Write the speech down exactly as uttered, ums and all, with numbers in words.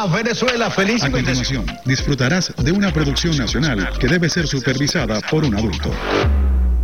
Vamos Venezuela, feliz. A continuación, disfrutarás de una producción nacional que debe ser supervisada por un adulto.